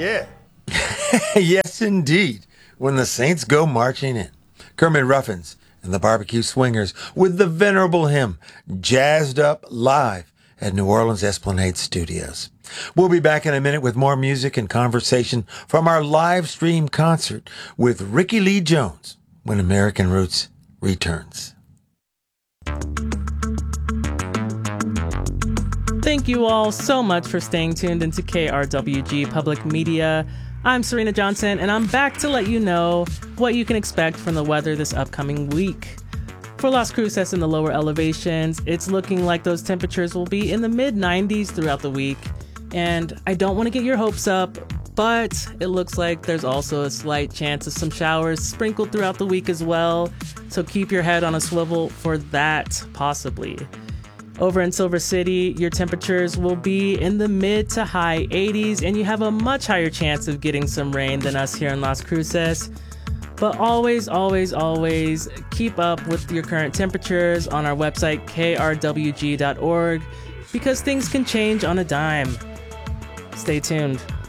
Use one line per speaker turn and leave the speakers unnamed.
Yeah. Yes, indeed. When the Saints go marching in. Kermit Ruffins and the Barbecue Swingers with the venerable hymn, Jazzed Up live at New Orleans Esplanade Studios. We'll be back in a minute with more music and conversation from our live stream concert with Ricky Lee Jones when American Roots returns.
Thank you all so much for staying tuned into KRWG Public Media. I'm Serena Johnson, and I'm back to let you know what you can expect from the weather this upcoming week. For Las Cruces in the lower elevations, it's looking like those temperatures will be in the mid-90s throughout the week. And I don't want to get your hopes up, but it looks like there's also a slight chance of some showers sprinkled throughout the week as well. So keep your head on a swivel for that, possibly. Over in Silver City, your temperatures will be in the mid to high 80s, and you have a much higher chance of getting some rain than us here in Las Cruces. But always, always, always keep up with your current temperatures on our website, krwg.org, because things can change on a dime. Stay tuned.